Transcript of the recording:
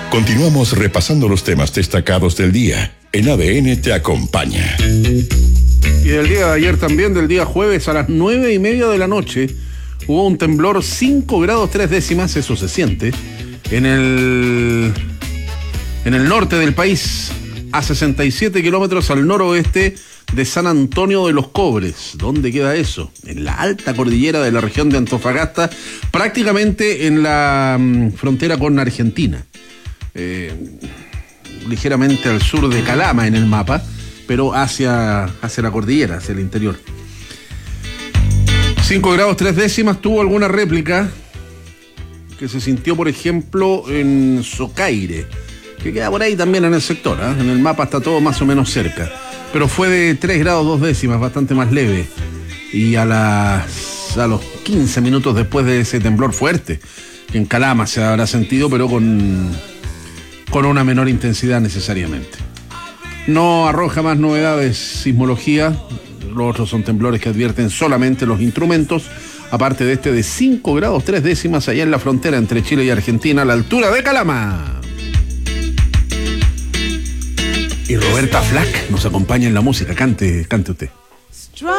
Continuamos repasando los temas destacados del día. En ADN te acompaña. Y del día de ayer también, del día jueves a las 9:30 de la noche, hubo un temblor 5 grados 3 décimas, eso se siente, en el norte del país, a 67 kilómetros al noroeste de San Antonio de los Cobres. ¿Dónde queda eso? En la alta cordillera de la región de Antofagasta, prácticamente en la frontera con Argentina. Ligeramente al sur de Calama en el mapa, pero hacia la cordillera, hacia el interior. 5 grados 3 décimas tuvo alguna réplica que se sintió, por ejemplo, en Socaire, que queda por ahí también en el sector, ¿eh? En el mapa está todo más o menos cerca, pero fue de 3 grados 2 décimas, bastante más leve, y a los 15 minutos después de ese temblor fuerte, que en Calama se habrá sentido, pero con una menor intensidad necesariamente. No arroja más novedades sismología. Los otros son temblores que advierten solamente los instrumentos, aparte de este de 5 grados 3 décimas allá en la frontera entre Chile y Argentina, a la altura de Calama. Y Roberta Flack nos acompaña en la música. Cante usted.